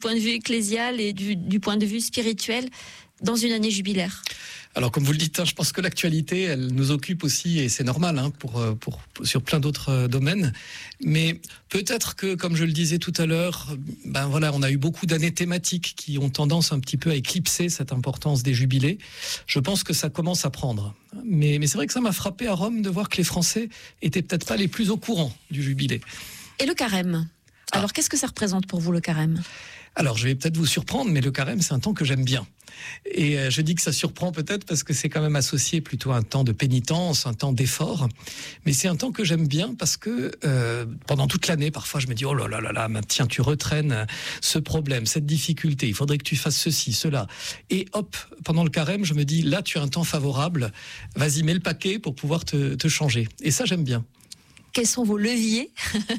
point de vue ecclésial et du point de vue spirituel dans une année jubilaire? Alors, comme vous le dites, je pense que l'actualité, elle nous occupe aussi, et c'est normal, sur plein d'autres domaines. Mais peut-être que, comme je le disais tout à l'heure, on a eu beaucoup d'années thématiques qui ont tendance un petit peu à éclipser cette importance des jubilés. Je pense que ça commence à prendre. Mais c'est vrai que ça m'a frappé à Rome de voir que les Français étaient peut-être pas les plus au courant du jubilé. Et le carême? Alors, qu'est-ce que ça représente pour vous, le carême? Alors, je vais peut-être vous surprendre, mais le carême, c'est un temps que j'aime bien. Et je dis que ça surprend peut-être parce que c'est quand même associé plutôt à un temps de pénitence, un temps d'effort. Mais c'est un temps que j'aime bien parce que pendant toute l'année, parfois, je me dis « Oh là là là là, tiens, tu retraînes ce problème, cette difficulté, il faudrait que tu fasses ceci, cela. » Et hop, pendant le carême, je me dis « Là, tu as un temps favorable, vas-y, mets le paquet pour pouvoir te changer. » Et ça, j'aime bien. Quels sont vos leviers?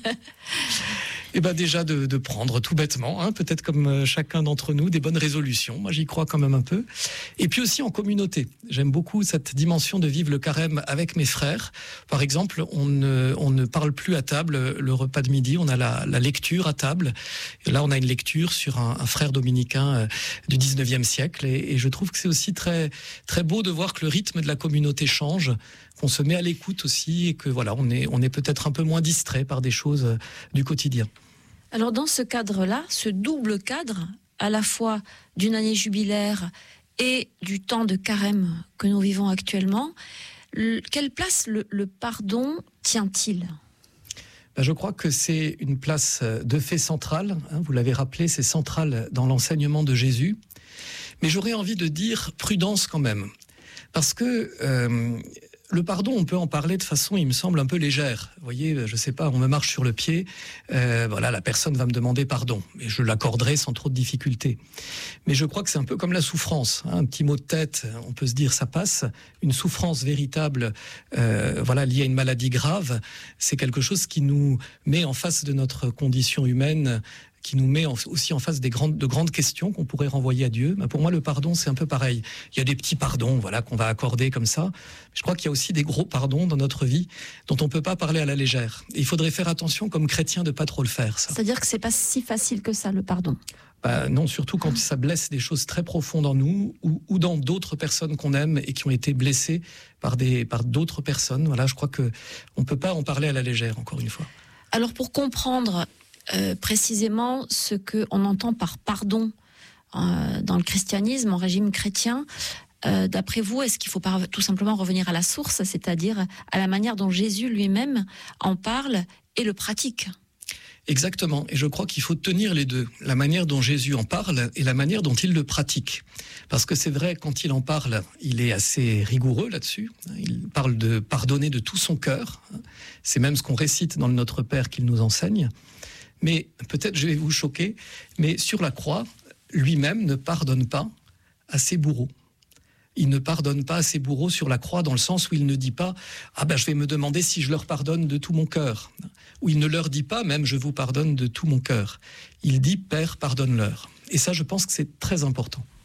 Eh ben déjà de prendre tout bêtement, peut-être comme chacun d'entre nous, des bonnes résolutions. Moi, j'y crois quand même un peu. Et puis aussi en communauté. J'aime beaucoup cette dimension de vivre le carême avec mes frères. Par exemple, on ne parle plus à table le repas de midi. On a la lecture à table. Et là, on a une lecture sur un frère dominicain du 19e siècle. Et je trouve que c'est aussi très, très beau de voir que le rythme de la communauté change, qu'on se met à l'écoute aussi et que voilà, on est peut-être un peu moins distrait par des choses du quotidien. Alors dans ce cadre-là, ce double cadre, à la fois d'une année jubilaire et du temps de carême que nous vivons actuellement, quelle place le pardon tient-il ? Je crois que c'est une place de fait centrale. Vous l'avez rappelé, c'est central dans l'enseignement de Jésus. Mais j'aurais envie de dire prudence quand même. Parce que le pardon, on peut en parler de façon, il me semble, un peu légère. Vous voyez, je sais pas, on me marche sur le pied, la personne va me demander pardon. Et je l'accorderai sans trop de difficulté. Mais je crois que c'est un peu comme la souffrance. Un petit mot de tête, on peut se dire ça passe. Une souffrance véritable, liée à une maladie grave, c'est quelque chose qui nous met en face de notre condition humaine, qui nous met aussi en face de grandes questions qu'on pourrait renvoyer à Dieu. Pour moi, le pardon, c'est un peu pareil. Il y a des petits pardons, qu'on va accorder comme ça. Je crois qu'il y a aussi des gros pardons dans notre vie dont on peut pas parler à la légère. Et il faudrait faire attention, comme chrétien, de pas trop le faire, ça. C'est-à-dire que c'est pas si facile que ça, le pardon. Non, surtout quand ça blesse des choses très profondes en nous ou dans d'autres personnes qu'on aime et qui ont été blessées par d'autres personnes. Voilà, je crois que on peut pas en parler à la légère, encore une fois. Alors, pour comprendre précisément ce qu'on entend par pardon dans le christianisme, en régime chrétien, d'après vous, est-ce qu'il faut pas tout simplement revenir à la source, c'est-à-dire à la manière dont Jésus lui-même en parle et le pratique ? Exactement, et je crois qu'il faut tenir les deux, la manière dont Jésus en parle et la manière dont il le pratique. Parce que c'est vrai, quand il en parle, il est assez rigoureux là-dessus, il parle de pardonner de tout son cœur, c'est même ce qu'on récite dans le Notre Père qu'il nous enseigne. Mais peut-être je vais vous choquer, mais sur la croix, lui-même ne pardonne pas à ses bourreaux. Il ne pardonne pas à ses bourreaux sur la croix dans le sens où il ne dit pas « Ah je vais me demander si je leur pardonne de tout mon cœur ». Ou il ne leur dit pas même « Je vous pardonne de tout mon cœur ». Il dit « Père, pardonne-leur ». Et ça, je pense que c'est très important.